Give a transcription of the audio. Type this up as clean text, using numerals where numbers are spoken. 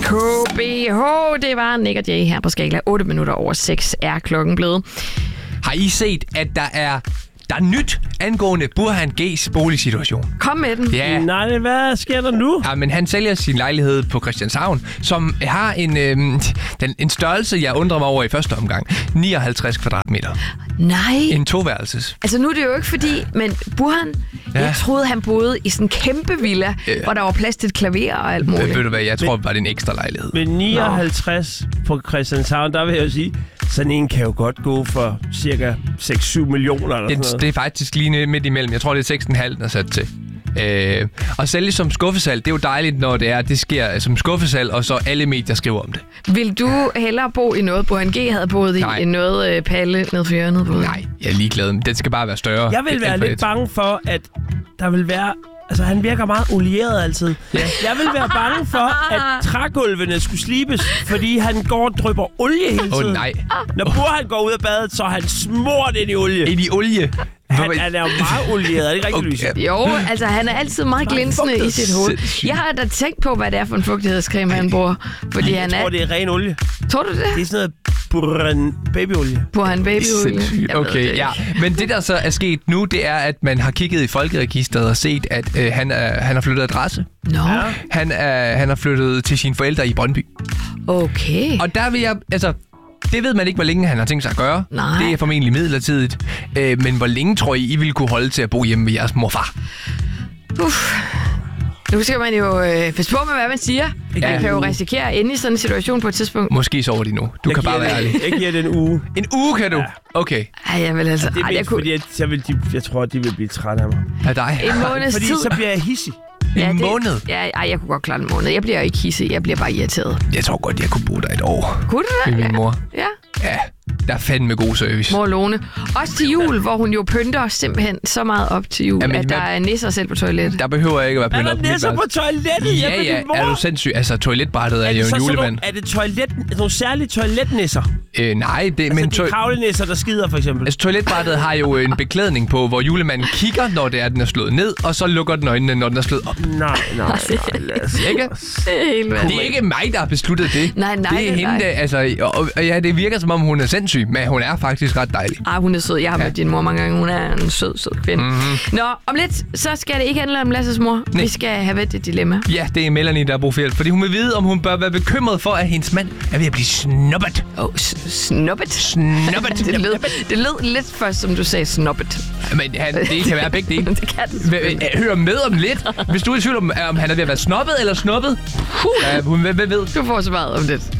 KBH, det var Nick og Jay her på Skala. 8 minutter over 6 er klokken blevet. Har I set, at der er nyt angående Burhan G's boligsituation? Kom med den. Ja. Nej, hvad sker der nu? Ja, men han sælger sin lejlighed på Christianshavn, som har en størrelse, jeg undrer mig over i første omgang. 59 kvadratmeter. Nej. En toværelses. Altså nu er det jo ikke fordi, men Burhan, jeg troede han boede i sådan en kæmpe villa, hvor der var plads til et klaver og alt muligt. Ved du hvad, jeg tror bare, det er en ekstra lejlighed. Med 59 på Christianshavn, der vil jeg jo sige, sådan en kan jo godt gå for cirka 6-7 millioner eller sådan noget. Det er faktisk lige midt imellem. Jeg tror, det er 6,5, den er sat til. Og sælge som skuffesalg, det er jo dejligt, når det sker som skuffesalg, og så alle medier skriver om det. Vil du hellere bo i noget, Burhan G havde boet i, end noget Palle ned for hjørnet boede? Nej, jeg er ligeglad. Den skal bare være større. Jeg vil være lidt bange for, at der vil være... Altså, han virker meget olieret altid. Ja. Jeg vil være bange for, at trægulvene skulle slibes, fordi han går og drypper olie hele tiden. Nej. Når Burhan går ud af badet, så er han smurt ind i olie. Ind i olie? Han er jo meget olieret, er det ikke rigtigt, Louise? Jo, altså han er altid meget glinsende i sit hoved. Jeg har da tænkt på, hvad det er for en fugtighedscreme, han bruger. Fordi jeg tror, det er ren olie. Tror du det? Det er sådan noget Burhan babyolie. Burhan babyolie. Okay, ja. Men det, der så er sket nu, det er, at man har kigget i folkeregisteret og set, at han har flyttet adresse. Nå. Han har flyttet til sine forældre i Brøndby. Okay. Og der vil jeg... Altså, det ved man ikke, hvor længe han har tænkt sig at gøre. Nej. Det er formentlig midlertidigt. Men hvor længe tror I ville kunne holde til at bo hjemme med jeres morfar? Nu skal man jo passe på med, hvad man siger. Man kan jo risikere at ende i sådan en situation på et tidspunkt. Måske sover de nu. Du kan bare være ærlig. Jeg giver det en uge. En uge kan du? Ja. Okay. Ej, jeg vil altså... Det er mest, fordi jeg tror, de vil blive trætte af mig. Af dig? En måneds fordi tid. så bliver jeg hissig. En måned? Jeg kunne godt klare en måned. Jeg bliver jo ikke hissig, jeg bliver bare irriteret. Jeg tror godt, jeg kunne bo der et år. Kunne du det? Med min mor. Ja. Ja, der er fandme god service. Mor Lone. Også til jul, hvor hun jo pynter simpelthen så meget op til jul, at der er nisser selv på toilettet. Der behøver jeg ikke at være pyntet op. Er der nisser på toilettet? Ja. Er du sindssyg? Altså, toiletbrættet er jo en julemand. Er det nogle særlige toiletnisser? Nej, det... Altså de kravlenisser, der skider, for eksempel? Altså, toiletbrættet har jo en beklædning på, hvor julemanden kigger, når det er, den er slået ned, og så lukker den øjnene, når den er slået op. Nej. Ikke? Det er ikke mig, der har besluttet det. Nej. Det er hende, altså... Og ja, det virker som om, hun er sindssyg, men hun er faktisk ret dejlig. Hun er sød. Jeg har mødt din mor mange gange. Hun er en sød kvinde. Nå, om lidt, så skal det ikke handle om Lasses mor. Nej. Vi skal have et dilemma. Ja, det er Melanie, der har brug for hjælp, fordi hun vil vide, om hun bør være bekymret for, at hendes mand er ved at blive snobbet. Snobbet? Det lød lidt først, som du sagde snobbet. Men det kan være begge dele. Det kan det. Hør med om lidt. Hvis du er i tvivl om han er ved at være snobbet eller snobbet. Hvem ved? Du får svaret om lidt.